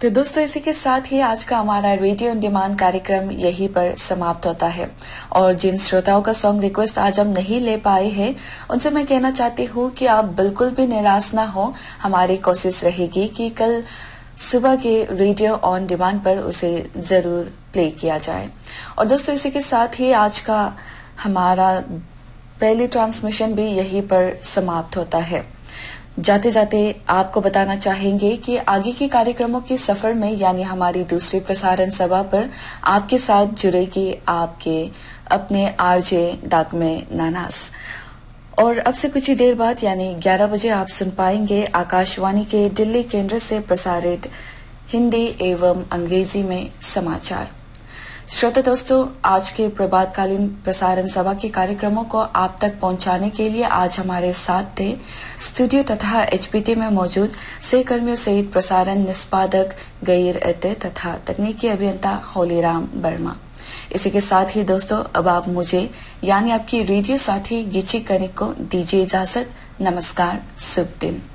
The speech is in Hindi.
तो दोस्तों इसी के साथ ही आज का हमारा रेडियो ऑन डिमांड कार्यक्रम यहीं पर समाप्त होता है। और जिन श्रोताओं का सॉन्ग रिक्वेस्ट आज हम नहीं ले पाए हैं उनसे मैं कहना चाहती हूँ कि आप बिल्कुल भी निराश ना हो। हमारी कोशिश रहेगी कि कल सुबह के रेडियो ऑन डिमांड पर उसे जरूर प्ले किया जाए। और दोस्तों इसी के साथ ही आज का हमारा पहली ट्रांसमिशन भी यहीं पर समाप्त होता है। जाते जाते आपको बताना चाहेंगे कि आगे के कार्यक्रमों के सफर में यानी हमारी दूसरी प्रसारण सभा पर आपके साथ जुड़ेगी आपके अपने आरजे डाकमे नानास। और अब से कुछ ही देर बाद यानी 11 बजे आप सुन पाएंगे आकाशवाणी के दिल्ली केंद्र से प्रसारित हिंदी एवं अंग्रेजी में समाचार। श्रोता दोस्तों, आज के प्रभातकालीन प्रसारण सभा के कार्यक्रमों को आप तक पहुंचाने के लिए आज हमारे साथ थे स्टूडियो तथा एचपीटी में मौजूद सहकर्मियों सहित प्रसारण निष्पादक गैर अते तथा तकनीकी अभियंता होलीराम वर्मा। इसी के साथ ही दोस्तों अब आप मुझे यानी आपकी रेडियो साथी गीची कनिक को दीजिए इजाजत। नमस्कार, शुभ दिन।